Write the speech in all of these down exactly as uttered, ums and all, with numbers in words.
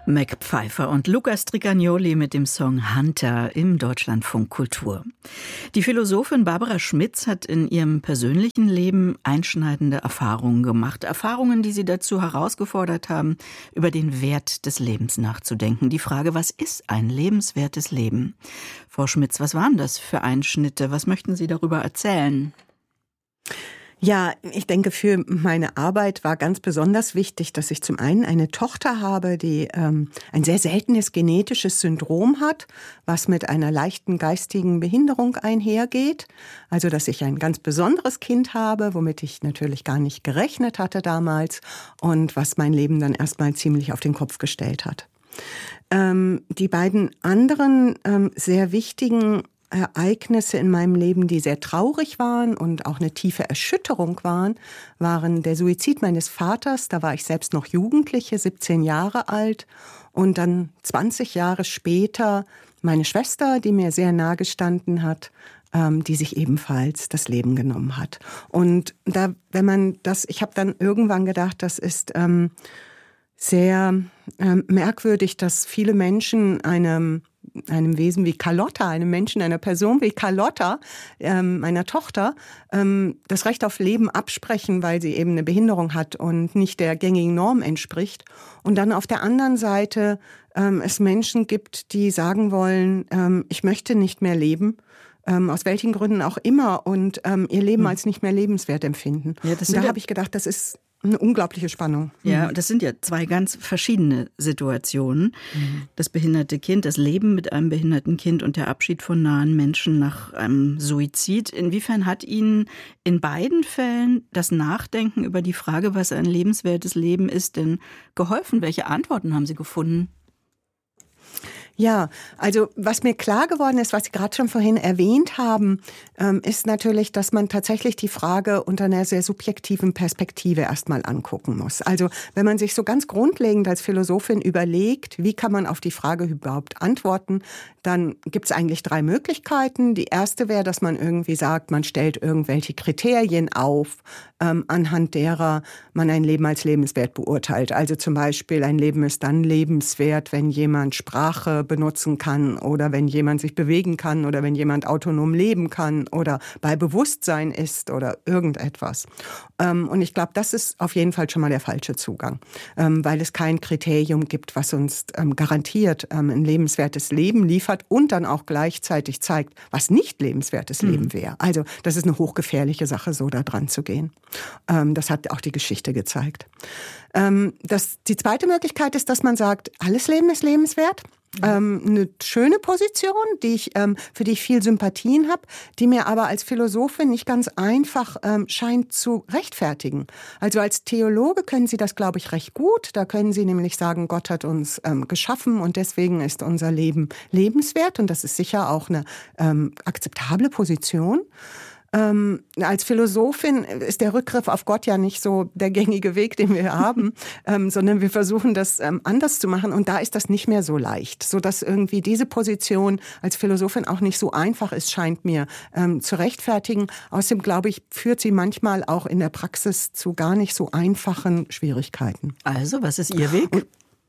Mac Pfeiffer und Luca Strigagnoli mit dem Song Hunter im Deutschlandfunk Kultur. Die Philosophin Barbara Schmitz hat in ihrem persönlichen Leben einschneidende Erfahrungen gemacht. Erfahrungen, die sie dazu herausgefordert haben, über den Wert des Lebens nachzudenken. Die Frage, was ist ein lebenswertes Leben? Frau Schmitz, was waren das für Einschnitte? Was möchten Sie darüber erzählen? Ja, ich denke, für meine Arbeit war ganz besonders wichtig, dass ich zum einen eine Tochter habe, die ähm, ein sehr seltenes genetisches Syndrom hat, was mit einer leichten geistigen Behinderung einhergeht. Also, dass ich ein ganz besonderes Kind habe, womit ich natürlich gar nicht gerechnet hatte damals und was mein Leben dann erstmal ziemlich auf den Kopf gestellt hat. Ähm, die beiden anderen ähm, sehr wichtigen Ereignisse in meinem Leben, die sehr traurig waren und auch eine tiefe Erschütterung waren, waren der Suizid meines Vaters. Da war ich selbst noch Jugendliche, siebzehn Jahre alt. Und dann zwanzig Jahre später meine Schwester, die mir sehr nahe gestanden hat, ähm, die sich ebenfalls das Leben genommen hat. Und da, wenn man das, ich habe dann irgendwann gedacht, das ist ähm, sehr ähm, merkwürdig, dass viele Menschen einem einem Wesen wie Carlotta, einem Menschen, einer Person wie Carlotta, ähm, meiner Tochter, ähm, das Recht auf Leben absprechen, weil sie eben eine Behinderung hat und nicht der gängigen Norm entspricht. Und dann auf der anderen Seite ähm, es Menschen gibt, die sagen wollen, ähm, ich möchte nicht mehr leben, ähm, aus welchen Gründen auch immer, und ähm, ihr Leben hm. als nicht mehr lebenswert empfinden. Ja, das und da ja habe ich gedacht, das ist eine unglaubliche Spannung. Ja, das sind ja zwei ganz verschiedene Situationen. Mhm. Das behinderte Kind, das Leben mit einem behinderten Kind und der Abschied von nahen Menschen nach einem Suizid. Inwiefern hat Ihnen in beiden Fällen das Nachdenken über die Frage, was ein lebenswertes Leben ist, denn geholfen? Welche Antworten haben Sie gefunden? Ja, also was mir klar geworden ist, was Sie gerade schon vorhin erwähnt haben, ähm, ist natürlich, dass man tatsächlich die Frage unter einer sehr subjektiven Perspektive erstmal angucken muss. Also wenn man sich so ganz grundlegend als Philosophin überlegt, wie kann man auf die Frage überhaupt antworten, dann gibt es eigentlich drei Möglichkeiten. Die erste wäre, dass man irgendwie sagt, man stellt irgendwelche Kriterien auf, ähm, anhand derer man ein Leben als lebenswert beurteilt. Also zum Beispiel, ein Leben ist dann lebenswert, wenn jemand Sprache benutzen kann oder wenn jemand sich bewegen kann oder wenn jemand autonom leben kann oder bei Bewusstsein ist oder irgendetwas. Ähm, und ich glaube, das ist auf jeden Fall schon mal der falsche Zugang, ähm, weil es kein Kriterium gibt, was uns ähm, garantiert ähm, ein lebenswertes Leben liefert und dann auch gleichzeitig zeigt, was nicht lebenswertes mhm. Leben wäre. Also das ist eine hochgefährliche Sache, so da dran zu gehen. Ähm, das hat auch die Geschichte gezeigt. Ähm, das, die zweite Möglichkeit ist, dass man sagt, alles Leben ist lebenswert. Ähm, eine schöne Position, die ich, ähm, für die ich viel Sympathien habe, die mir aber als Philosophin nicht ganz einfach ähm, scheint zu rechtfertigen. Also als Theologe können Sie das, glaube ich, recht gut. Da können Sie nämlich sagen, Gott hat uns ähm, geschaffen und deswegen ist unser Leben lebenswert. Und das ist sicher auch eine ähm, akzeptable Position. Ähm, als Philosophin ist der Rückgriff auf Gott ja nicht so der gängige Weg, den wir haben, ähm, sondern wir versuchen das ähm, anders zu machen und da ist das nicht mehr so leicht, sodass irgendwie diese Position als Philosophin auch nicht so einfach ist, scheint mir ähm, zu rechtfertigen. Außerdem, glaube ich, führt sie manchmal auch in der Praxis zu gar nicht so einfachen Schwierigkeiten. Also, was ist Ihr Weg? Und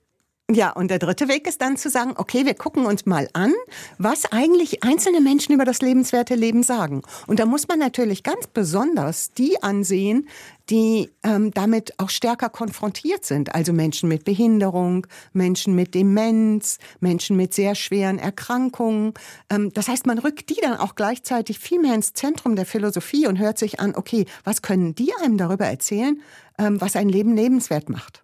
Ja, und der dritte Weg ist dann zu sagen, okay, wir gucken uns mal an, was eigentlich einzelne Menschen über das lebenswerte Leben sagen. Und da muss man natürlich ganz besonders die ansehen, die ähm, damit auch stärker konfrontiert sind. Also Menschen mit Behinderung, Menschen mit Demenz, Menschen mit sehr schweren Erkrankungen. Ähm, das heißt, man rückt die dann auch gleichzeitig viel mehr ins Zentrum der Philosophie und hört sich an, okay, was können die einem darüber erzählen, ähm, was ein Leben lebenswert macht?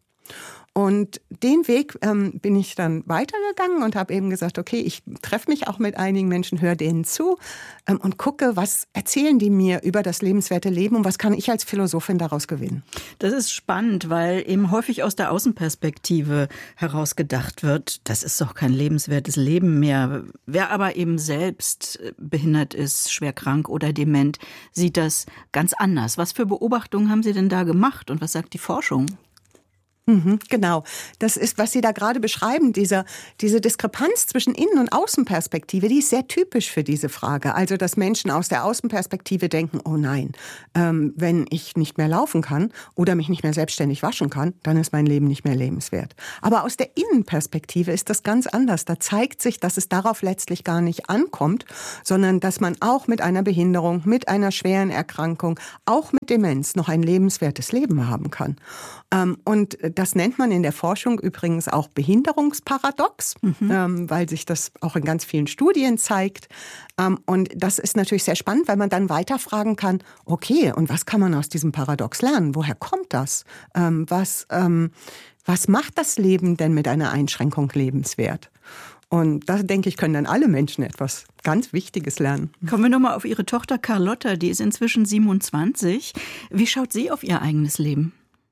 Und den Weg ähm, bin ich dann weitergegangen und habe eben gesagt, okay, ich treffe mich auch mit einigen Menschen, höre denen zu ähm, und gucke, was erzählen die mir über das lebenswerte Leben und was kann ich als Philosophin daraus gewinnen. Das ist spannend, weil eben häufig aus der Außenperspektive heraus gedacht wird, das ist doch kein lebenswertes Leben mehr. Wer aber eben selbst behindert ist, schwer krank oder dement, sieht das ganz anders. Was für Beobachtungen haben Sie denn da gemacht und was sagt die Forschung? Mhm, genau. Das ist, was Sie da gerade beschreiben, diese, diese Diskrepanz zwischen Innen- und Außenperspektive, die ist sehr typisch für diese Frage. Also, dass Menschen aus der Außenperspektive denken, oh nein, ähm, wenn ich nicht mehr laufen kann oder mich nicht mehr selbstständig waschen kann, dann ist mein Leben nicht mehr lebenswert. Aber aus der Innenperspektive ist das ganz anders. Da zeigt sich, dass es darauf letztlich gar nicht ankommt, sondern dass man auch mit einer Behinderung, mit einer schweren Erkrankung, auch mit Demenz noch ein lebenswertes Leben haben kann. Ähm, und das nennt man in der Forschung übrigens auch Behinderungsparadox, mhm. ähm, weil sich das auch in ganz vielen Studien zeigt. Ähm, und das ist natürlich sehr spannend, weil man dann weiterfragen kann, okay, und was kann man aus diesem Paradox lernen? Woher kommt das? Ähm, was, ähm, was macht das Leben denn mit einer Einschränkung lebenswert? Und da, denke ich, können dann alle Menschen etwas ganz Wichtiges lernen. Kommen wir nochmal auf Ihre Tochter Carlotta, die ist inzwischen siebenundzwanzig. Wie schaut sie auf ihr eigenes Leben?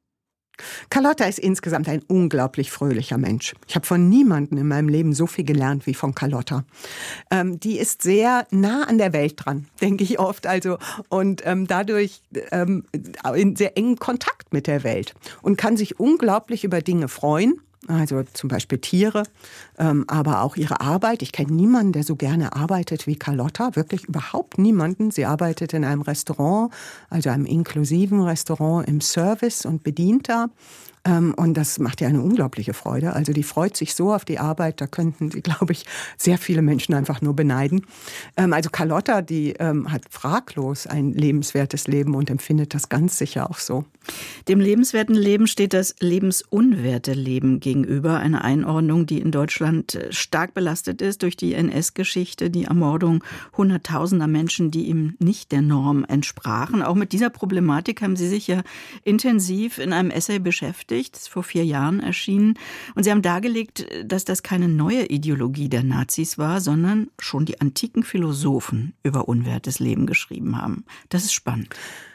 Carlotta ist insgesamt ein unglaublich fröhlicher Mensch. Ich habe von niemandem in meinem Leben so viel gelernt wie von Carlotta. Ähm, die ist sehr nah an der Welt dran, denke ich oft. Also und ähm, dadurch ähm, in sehr engen Kontakt mit der Welt und kann sich unglaublich über Dinge freuen. Also zum Beispiel Tiere, ähm, aber auch ihre Arbeit. Ich kenne niemanden, der so gerne arbeitet wie Carlotta, wirklich überhaupt niemanden. Sie arbeitet in einem Restaurant, also einem inklusiven Restaurant im Service und bedient da. Ähm, und das macht ihr eine unglaubliche Freude. Also die freut sich so auf die Arbeit, da könnten sie, glaube ich, sehr viele Menschen einfach nur beneiden. Ähm, also Carlotta, die ähm, hat fraglos ein lebenswertes Leben und empfindet das ganz sicher auch so. Dem lebenswerten Leben steht das lebensunwerte Leben gegenüber. Eine Einordnung, die in Deutschland stark belastet ist durch die N S-Geschichte, die Ermordung hunderttausender Menschen, die ihm nicht der Norm entsprachen. Auch mit dieser Problematik haben Sie sich ja intensiv in einem Essay beschäftigt, das ist vor vier Jahren erschienen. Und Sie haben dargelegt, dass das keine neue Ideologie der Nazis war, sondern schon die antiken Philosophen über unwertes Leben geschrieben haben. Das ist spannend.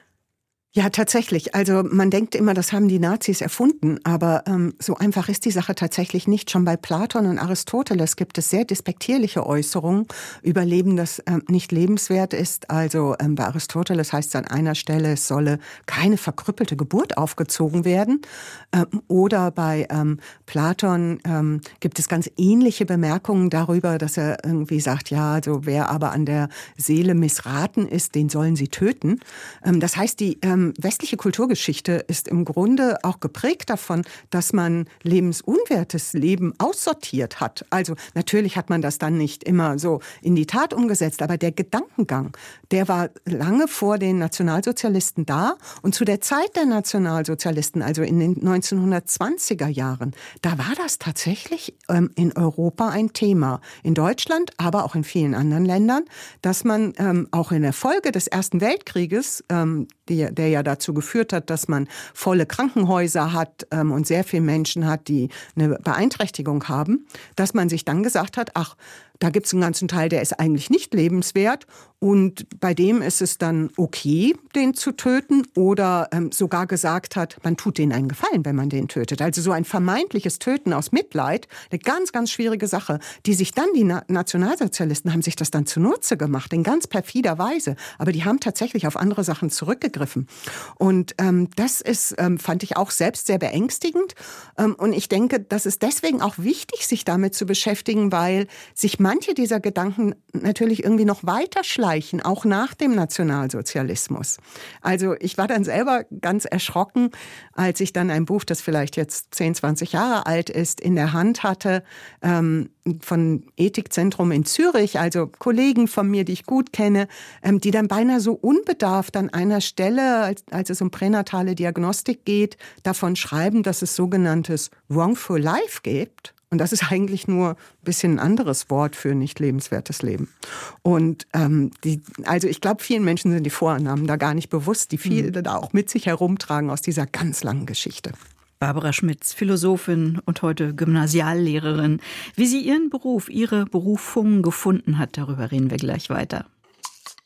Ja, tatsächlich. Also man denkt immer, das haben die Nazis erfunden, aber ähm, so einfach ist die Sache tatsächlich nicht. Schon bei Platon und Aristoteles gibt es sehr despektierliche Äußerungen über Leben, das ähm, nicht lebenswert ist. Also ähm, bei Aristoteles heißt es an einer Stelle, es solle keine verkrüppelte Geburt aufgezogen werden. Ähm, oder bei ähm, Platon ähm, gibt es ganz ähnliche Bemerkungen darüber, dass er irgendwie sagt, ja, also wer aber an der Seele missraten ist, den sollen sie töten. Ähm, das heißt, die ähm, westliche Kulturgeschichte ist im Grunde auch geprägt davon, dass man lebensunwertes Leben aussortiert hat. Also natürlich hat man das dann nicht immer so in die Tat umgesetzt, aber der Gedankengang, der war lange vor den Nationalsozialisten da. Und zu der Zeit der Nationalsozialisten, also in den neunzehnhundertzwanziger Jahren, da war das tatsächlich ähm, in Europa ein Thema. In Deutschland, aber auch in vielen anderen Ländern, dass man ähm, auch in der Folge des Ersten Weltkrieges, ähm, die, der ja dazu geführt hat, dass man volle Krankenhäuser hat ähm, und sehr viele Menschen hat, die eine Beeinträchtigung haben, dass man sich dann gesagt hat, ach, da gibt es einen ganzen Teil, der ist eigentlich nicht lebenswert und bei dem ist es dann okay, den zu töten oder ähm, sogar gesagt hat, man tut denen einen Gefallen, wenn man den tötet. Also so ein vermeintliches Töten aus Mitleid, eine ganz, ganz schwierige Sache, die sich dann, die Na- Nationalsozialisten haben sich das dann zunutze gemacht, in ganz perfider Weise, aber die haben tatsächlich auf andere Sachen zurückgegriffen. Und ähm, das ist, ähm, fand ich auch selbst sehr beängstigend ähm, und ich denke, das ist deswegen auch wichtig, sich damit zu beschäftigen, weil sich manche dieser Gedanken natürlich irgendwie noch weiter schleichen, auch nach dem Nationalsozialismus. Also ich war dann selber ganz erschrocken, als ich dann ein Buch, das vielleicht jetzt zehn, zwanzig Jahre alt ist, in der Hand hatte, ähm, von Ethikzentrum in Zürich, also Kollegen von mir, die ich gut kenne, ähm, die dann beinahe so unbedarft an einer Stelle, als, als es um pränatale Diagnostik geht, davon schreiben, dass es sogenanntes Wrongful Life gibt. Und das ist eigentlich nur ein bisschen ein anderes Wort für nicht lebenswertes Leben. Und ähm, die, also ich glaube, vielen Menschen sind die Vorannahmen da gar nicht bewusst, die viele mhm. da auch mit sich herumtragen aus dieser ganz langen Geschichte. Barbara Schmitz, Philosophin und heute Gymnasiallehrerin. Wie sie ihren Beruf, ihre Berufung gefunden hat, darüber reden wir gleich weiter.